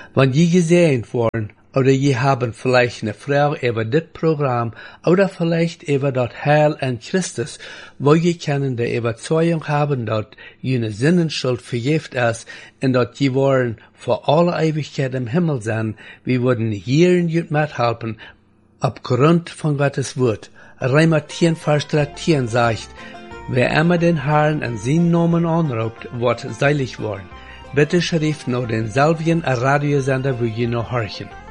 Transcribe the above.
Wenn je gesehen worden, oder je haben vielleicht eine Frau über das Programm oder vielleicht über das Heil in Christus, wo je können die Überzeugung haben, dass jene Sinnenschuld vergift ist und dass je wollen für alle Ewigkeit im Himmel sein, wir würden hier in Jut mithelfen, aufgrund von Gottes Wort. Römer 10, Vers 13 sagt, wer immer den Herrn in seinen Namen anruft, wird seilig worden. Bitte schrift nur denselben Radiosender, wo je noch horchen.